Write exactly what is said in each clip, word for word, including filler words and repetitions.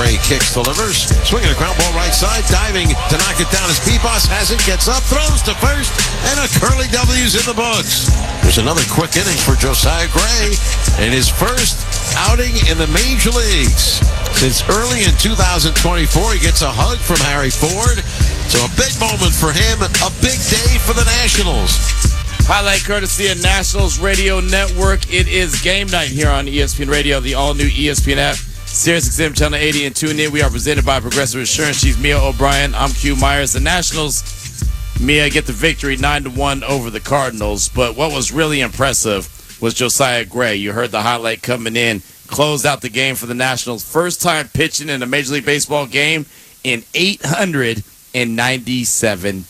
Gray kicks, delivers. Swinging a ground ball right side. Diving to knock it down as Pipos has it. Gets up, throws to first. And a curly W's in the books. There's another quick inning for Josiah Gray in his first outing in the major leagues. Since early in two thousand twenty-four, he gets a hug from Harry Ford. So a big moment for him, a big day for the Nationals. Highlight courtesy of Nationals Radio Network. It is game night here on E S P N Radio, the all-new E S P N app, Sirius X M Channel eighty, and tune in. We are presented by Progressive Insurance. She's Mia O'Brien. I'm Q Myers. The Nationals, Mia, get the victory nine to one over the Cardinals. But what was really impressive was Josiah Gray. You heard the highlight coming in. Closed out the game for the Nationals. First time pitching in a Major League Baseball game in eight hundred ninety-seven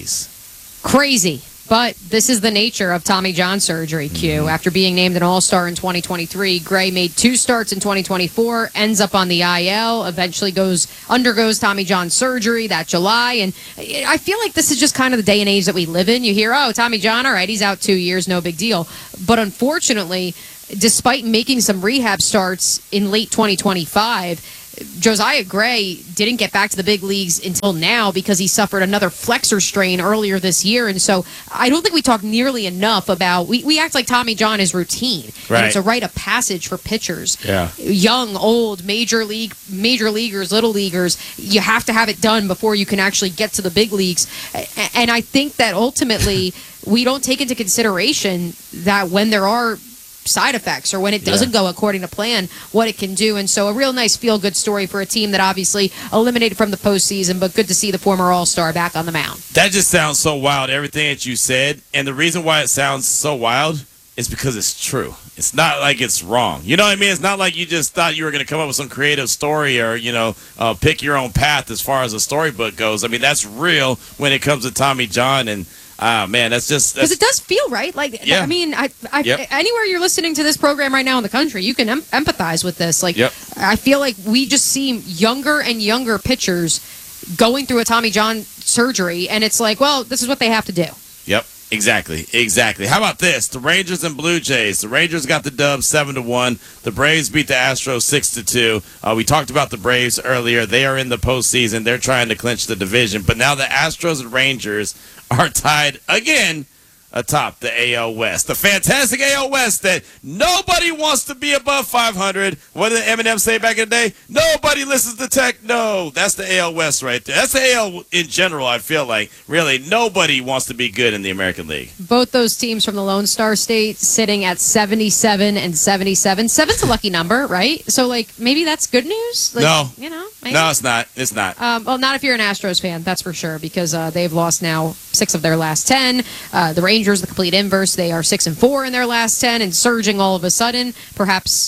days. Crazy. But this is the nature of Tommy John surgery, Q. Mm-hmm. After being named an All-Star in twenty twenty-three, Gray made two starts in twenty twenty-four, ends up on the I L, eventually goes undergoes Tommy John surgery that July. And I feel like this is just kind of the day and age that we live in. You hear, oh, Tommy John, all right, he's out two years, no big deal. But unfortunately, despite making some rehab starts in late twenty twenty-five, Josiah Gray didn't get back to the big leagues until now because he suffered another flexor strain earlier this year. And so I don't think we talk nearly enough about, we, we act like Tommy John is routine. Right. And it's a rite of passage for pitchers. Yeah. Young, old, major league, major leaguers, little leaguers, you have to have it done before you can actually get to the big leagues. And I think that ultimately we don't take into consideration that when there are side effects or when it doesn't yeah. go according to plan, what it can do. And so a real nice feel-good story for a team that obviously eliminated from the postseason, but good to see the former All-Star back on the mound. That just sounds so wild, everything that you said. And the reason why it sounds so wild is because it's true. It's not like it's wrong. You know what I mean? It's not like you just thought you were going to come up with some creative story or, you know, uh, pick your own path as far as a storybook goes. I mean, that's real when it comes to Tommy John. And Ah, man, that's just... Because it does feel right. Like, yeah. I mean, I, I, yep. anywhere you're listening to this program right now in the country, you can em- empathize with this. Like, yep. I feel like we just see younger and younger pitchers going through a Tommy John surgery, and it's like, well, this is what they have to do. Yep, exactly, exactly. How about this? The Rangers and Blue Jays. The Rangers got the dub seven to one. The Braves beat the Astros six to two. Uh, we talked about the Braves earlier. They are in the postseason. They're trying to clinch the division. But now the Astros and Rangers are tied again atop the A L West. The fantastic A L West that nobody wants to be above five hundred. What did Eminem say back in the day? Nobody listens to techno. That's the A L West right there. That's the A L in general, I feel like. Really, nobody wants to be good in the American League. Both those teams from the Lone Star State sitting at seventy-seven and seventy-seven. Seven's a lucky number, right? So, like, maybe that's good news? Like, no. You know, maybe. No, it's not. It's not. Um, well, not if you're an Astros fan, that's for sure, because uh, they've lost now six of their last ten. Uh, the Rangers, the complete inverse, they are six and four in their last ten and surging all of a sudden, perhaps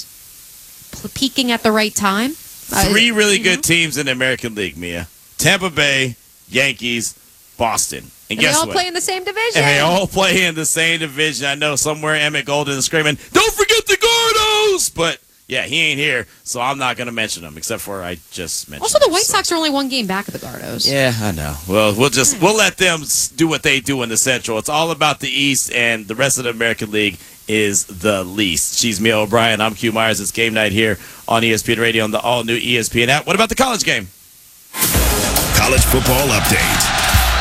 p- peaking at the right time. Uh, Three really good know? teams in the American League, Mia. Tampa Bay, Yankees, Boston. And, and guess they all what? play in the same division. And they all play in the same division. I know somewhere Emmett Golden is screaming, "Don't forget the Gordos!" But yeah, he ain't here, so I'm not going to mention him, except for I just mentioned Also, the him, White so. Sox are only one game back of the Gardos. Yeah, I know. Well, we'll just we'll let them do what they do in the Central. It's all about the East, and the rest of the American League is the least. She's Mia O'Brien. I'm Q Myers. It's game night here on E S P N Radio on the all-new E S P N app. What about the college game? College football update.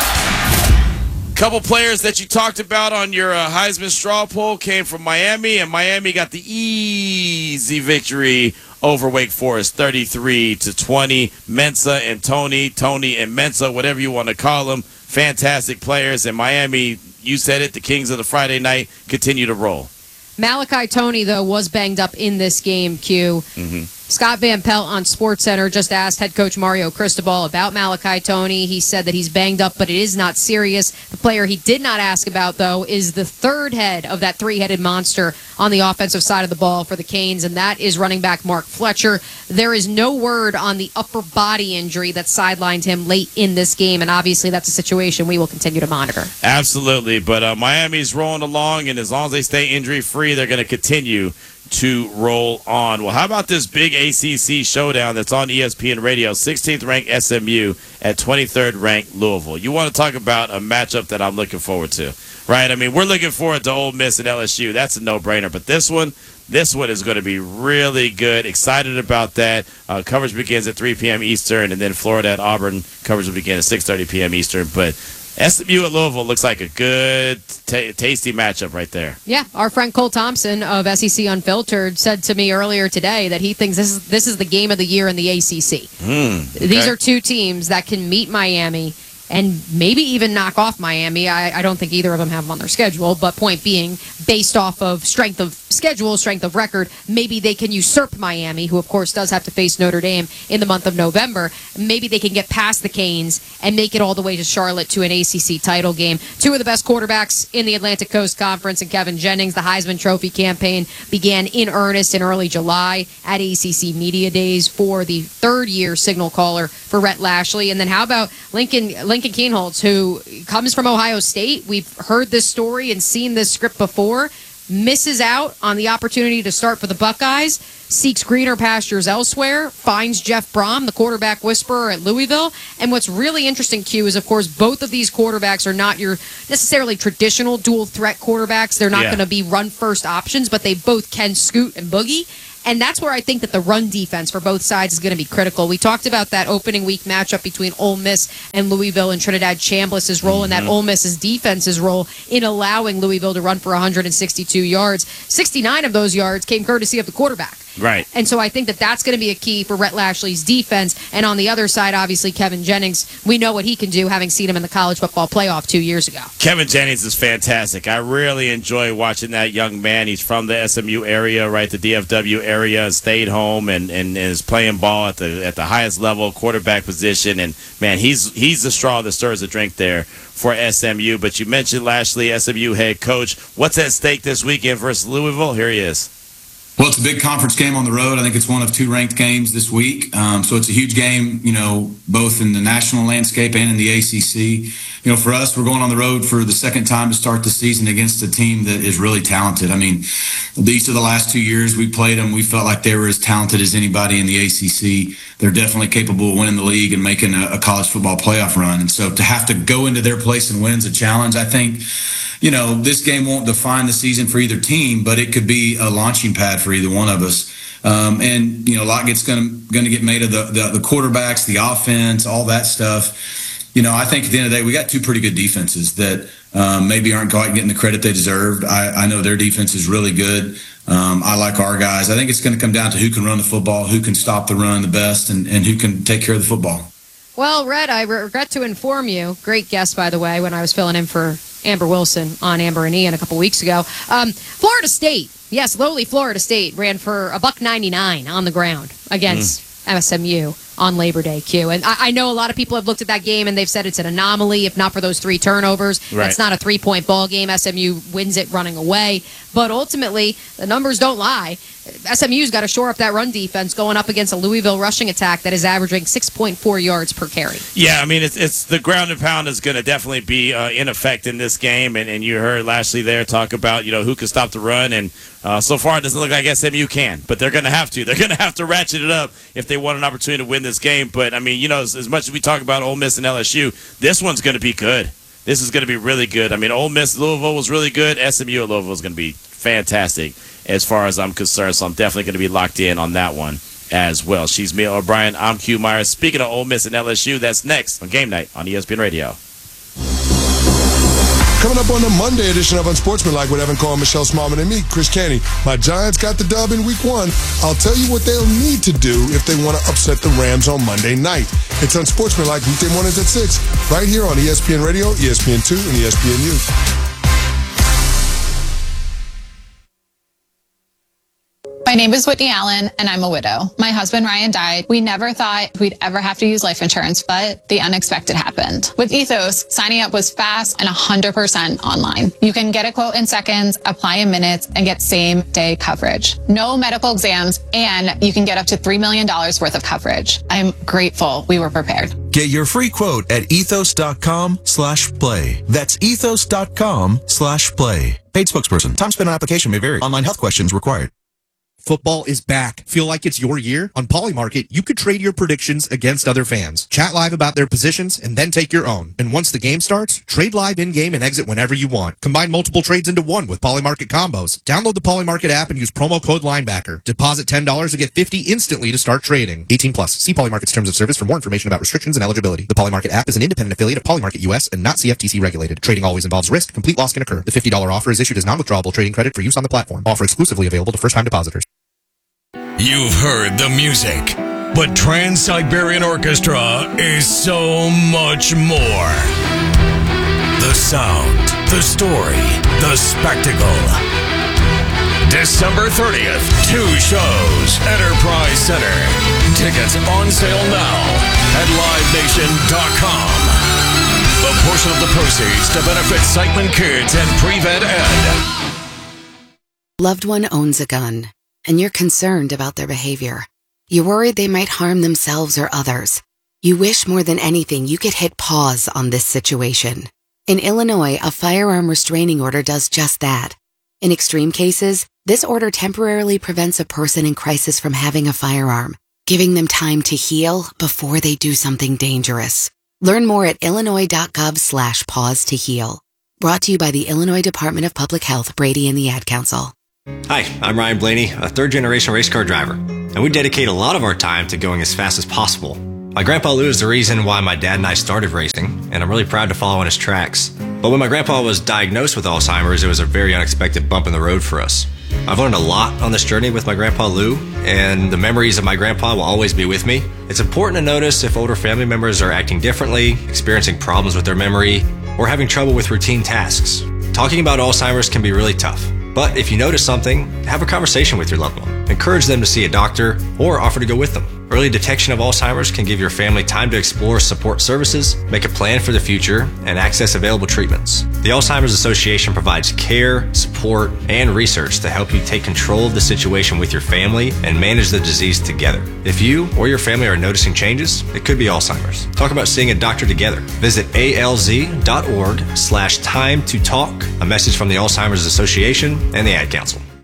Couple players that you talked about on your uh, Heisman straw poll came from Miami, and Miami got the easy victory over Wake Forest, thirty-three to twenty. Mensah and Tony, Tony and Mensah, whatever you want to call them, fantastic players. And Miami, you said it, the Kings of the Friday night continue to roll. Malachi Tony, though, was banged up in this game, Q. Mm-hmm. Scott Van Pelt on SportsCenter just asked head coach Mario Cristobal about Malachi Tony. He said that he's banged up, but it is not serious. The player he did not ask about, though, is the third head of that three-headed monster on the offensive side of the ball for the Canes, and that is running back Mark Fletcher. There is no word on the upper body injury that sidelined him late in this game, and obviously that's a situation we will continue to monitor. Absolutely, but uh, Miami's rolling along, and as long as they stay injury-free, they're going to continue to roll on. Well, how about this big A C C showdown that's on E S P N Radio? sixteenth ranked S M U at twenty-third ranked Louisville. You want to talk about a matchup that I'm looking forward to, right? I mean, we're looking forward to Ole Miss and L S U. That's a no-brainer. But this one, this one is going to be really good. Excited about that. Uh, coverage begins at three p.m. Eastern, and then Florida at Auburn. Coverage will begin at six thirty p.m. Eastern. But S M U at Louisville looks like a good, t- tasty matchup right there. Yeah, our friend Cole Thompson of S E C Unfiltered said to me earlier today that he thinks this is this is the game of the year in the A C C. Mm, okay. These are two teams that can meet Miami and maybe even knock off Miami. I, I don't think either of them have them on their schedule, but point being, based off of strength of schedule, strength of record, maybe they can usurp Miami, who of course does have to face Notre Dame in the month of November. Maybe they can get past the Canes and make it all the way to Charlotte to an A C C title game. Two of the best quarterbacks in the Atlantic Coast Conference, and Kevin Jennings. The Heisman Trophy campaign began in earnest in early July at A C C Media Days for the third year signal caller for Rhett Lashley. And then how about Lincoln Lincoln Kienholz, who comes from Ohio State? We've heard this story and seen this script before. Misses out on the opportunity to start for the Buckeyes, seeks greener pastures elsewhere, finds Jeff Brom, the quarterback whisperer at Louisville. And what's really interesting, Q, is, of course, both of these quarterbacks are not your necessarily traditional dual threat quarterbacks. They're not Yeah. going to be run-first options, but they both can scoot and boogie. And that's where I think that the run defense for both sides is going to be critical. We talked about that opening week matchup between Ole Miss and Louisville, and Trinidad Chambliss' role, mm-hmm. and that Ole Miss's defense's role in allowing Louisville to run for one hundred sixty-two yards. sixty-nine of those yards came courtesy of the quarterback. Right. And so I think that that's going to be a key for Rhett Lashley's defense. And on the other side, obviously, Kevin Jennings, we know what he can do, having seen him in the college football playoff two years ago. Kevin Jennings is fantastic. I really enjoy watching that young man. He's from the S M U area, right, the D F W area, stayed home and, and, and is playing ball at the at the highest level, quarterback position. And, man, he's he's the straw that stirs the drink there for S M U. But you mentioned Lashley, S M U head coach. What's at stake this weekend versus Louisville? Here he is. Well, it's a big conference game on the road. I think it's one of two ranked games this week. Um, so it's a huge game, you know, both in the national landscape and in the A C C. You know, for us, we're going on the road for the second time to start the season against a team that is really talented. I mean, each of the last two years we played them, we felt like they were as talented as anybody in the A C C. They're definitely capable of winning the league and making a, a college football playoff run. And so to have to go into their place and win is a challenge. I think, you know, this game won't define the season for either team, but it could be a launching pad for either one of us. Um, and, you know, a lot gets going to going to get made of the, the the quarterbacks, the offense, all that stuff. You know, I think at the end of the day, we got two pretty good defenses that um, maybe aren't quite getting the credit they deserved. I, I know their defense is really good. Um, I like our guys. I think it's going to come down to who can run the football, who can stop the run the best, and, and who can take care of the football. Well, Red, I regret to inform you, great guest, by the way, when I was filling in for Amber Wilson on Amber and Ian a couple weeks ago. Um, Florida State, yes, lowly Florida State, ran for a buck ninety-nine on the ground against mm. S M U on Labor Day, Q. And I, I know a lot of people have looked at that game and they've said it's an anomaly, if not for those three turnovers. Right. It's not a three-point ball game. S M U wins it running away. But ultimately, the numbers don't lie. S M U's got to shore up that run defense going up against a Louisville rushing attack that is averaging six point four yards per carry. Yeah, I mean, it's it's the ground and pound is going to definitely be uh, in effect in this game. And, and you heard Lashley there talk about, you know, who can stop the run. And uh, so far, it doesn't look like S M U can. But they're going to have to. They're going to have to ratchet it up if they want an opportunity to win this game. But, I mean, you know, as, as much as we talk about Ole Miss and L S U, this one's going to be good. This is going to be really good. I mean, Ole Miss, Louisville was really good. S M U at Louisville is going to be fantastic as far as I'm concerned. So I'm definitely going to be locked in on that one as well. She's Mia O'Brien. I'm Q Myers. Speaking of Ole Miss and L S U, that's next on Game Night on E S P N Radio. Coming up on the Monday edition of Unsportsmanlike with Evan Cole, Michelle Smallman, and me, Chris Canty. My Giants got the dub in week one. I'll tell you what they'll need to do if they want to upset the Rams on Monday night. It's Unsportsmanlike weekday mornings at six, right here on E S P N Radio, E S P N two, and E S P N U. My name is Whitney Allen, and I'm a widow. My husband, Ryan, died. We never thought we'd ever have to use life insurance, but the unexpected happened. With Ethos, signing up was fast and one hundred percent online. You can get a quote in seconds, apply in minutes, and get same-day coverage. No medical exams, and you can get up to three million dollars worth of coverage. I'm grateful we were prepared. Get your free quote at ethos.com slash play. That's ethos.com slash play. Paid spokesperson. Time spent on application may vary. Online health questions required. Football is back. Feel like it's your year? On Polymarket, you could trade your predictions against other fans. Chat live about their positions and then take your own. And once the game starts, trade live in-game and exit whenever you want. Combine multiple trades into one with Polymarket combos. Download the Polymarket app and use promo code Linebacker. Deposit ten dollars to get fifty dollars instantly to start trading. eighteen plus. See Polymarket's terms of service for more information about restrictions and eligibility. The Polymarket app is an independent affiliate of Polymarket U S and not C F T C regulated. Trading always involves risk. Complete loss can occur. The fifty dollars offer is issued as non-withdrawable trading credit for use on the platform. Offer exclusively available to first-time depositors. You've heard the music, but Trans-Siberian Orchestra is so much more. The sound, the story, the spectacle. December thirtieth, two shows, Enterprise Center. Tickets on sale now at live nation dot com. A portion of the proceeds to benefit Sightman Kids and Pre-Vet Ed. Loved one owns a gun, and you're concerned about their behavior. You're worried they might harm themselves or others. You wish more than anything you could hit pause on this situation. In Illinois, a firearm restraining order does just that. In extreme cases, this order temporarily prevents a person in crisis from having a firearm, giving them time to heal before they do something dangerous. Learn more at illinois.gov slash pause to heal. Brought to you by the Illinois Department of Public Health, Brady and the Ad Council. Hi, I'm Ryan Blaney, a third-generation race car driver, and we dedicate a lot of our time to going as fast as possible. My grandpa Lou is the reason why my dad and I started racing, and I'm really proud to follow in his tracks. But when my grandpa was diagnosed with Alzheimer's, it was a very unexpected bump in the road for us. I've learned a lot on this journey with my grandpa Lou, and the memories of my grandpa will always be with me. It's important to notice if older family members are acting differently, experiencing problems with their memory, or having trouble with routine tasks. Talking about Alzheimer's can be really tough. But if you notice something, have a conversation with your loved one. Encourage them to see a doctor or offer to go with them. Early detection of Alzheimer's can give your family time to explore support services, make a plan for the future, and access available treatments. The Alzheimer's Association provides care, support, and research to help you take control of the situation with your family and manage the disease together. If you or your family are noticing changes, it could be Alzheimer's. Talk about seeing a doctor together. Visit alz.org slash time to talk. A message from the Alzheimer's Association and the Ad Council.